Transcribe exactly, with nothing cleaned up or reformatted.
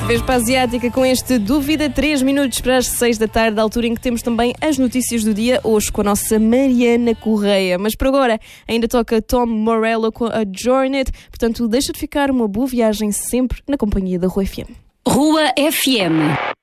Vespa Asiática com este Dúvida, três minutos para as seis da tarde, da altura em que temos também as notícias do dia, hoje com a nossa Mariana Correia. Mas por agora ainda toca Tom Morello com a Journey, portanto deixa de ficar, uma boa viagem sempre na companhia da Rua F M. Rua F M.